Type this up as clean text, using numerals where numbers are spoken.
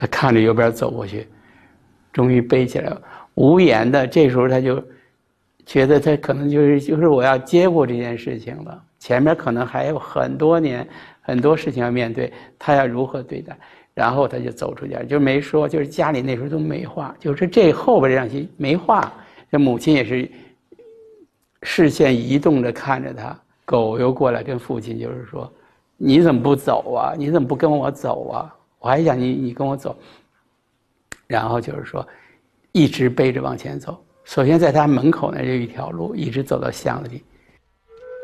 他看着右边走过去，终于背起来了，无言的。这时候他就觉得他可能就是我要接过这件事情了，前面可能还有很多年很多事情要面对，他要如何对待？然后他就走出家，就没说，就是家里那时候都没话，就是这后边这两集没话。这母亲也是视线移动着看着他，狗又过来跟父亲就是说：“你怎么不走啊？你怎么不跟我走啊？我还想你跟我走。”然后就是说，一直背着往前走。首先在他门口那就一条路，一直走到巷子里，